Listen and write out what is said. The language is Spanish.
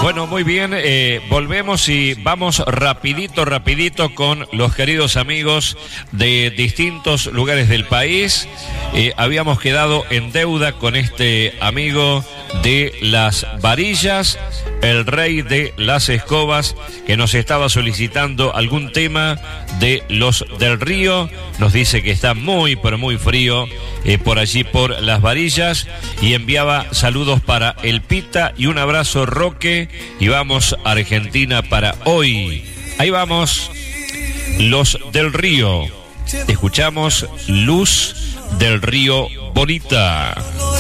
Bueno, muy bien, volvemos y vamos rapidito con los queridos amigos de distintos lugares del país. Habíamos quedado en deuda con este amigo de las varillas, el rey de las escobas, que nos estaba solicitando algún tema de los del río. Nos dice que está muy, pero muy frío por allí por las varillas, y enviaba saludos para el Pita y un abrazo, Roque, y vamos a Argentina para hoy. Ahí vamos, los del río. Escuchamos Luz del Río Bonita.